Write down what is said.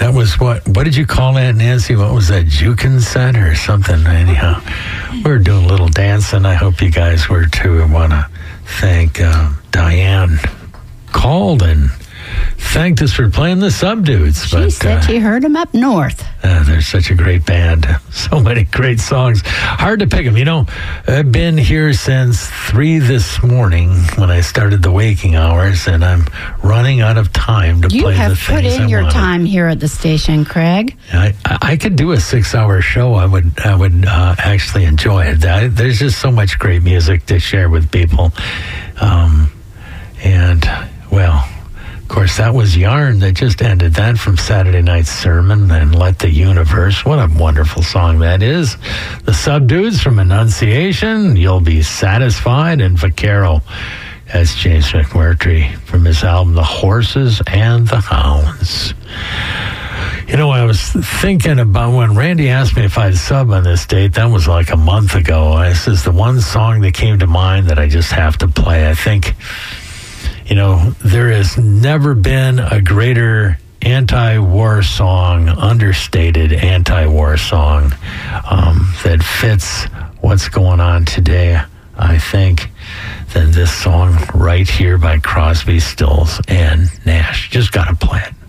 That was what did you call that, Nancy? What was that, Jukin set or something? Anyhow, we were doing a little dancing. I hope you guys were too. I want to thank Diane called and thanked us for playing the Subdudes. She said she heard them up north. They're such a great band. So many great songs. Hard to pick them. You know, I've been here since 3 this morning when I started the waking hours, and I'm running out of time to play the things I want. You have put in your time here at the station, Craig. I could do a 6-hour show. I would actually enjoy it. There's just so much great music to share with people. Of course, that was Yarn that just ended that from Saturday Night's Sermon and Let the Universe. What a wonderful song that is. The Subdudes from Annunciation, You'll Be Satisfied, and Vaquero. That's James McMurtry from his album The Horses and the Hounds. You know, I was thinking about when Randy asked me if I'd sub on this date. That was like a month ago. This is the one song that came to mind that I just have to play. I think, you know, there has never been a greater anti-war song, understated anti-war song that fits what's going on today, I think, than this song right here by Crosby, Stills, and Nash. Just got to play it.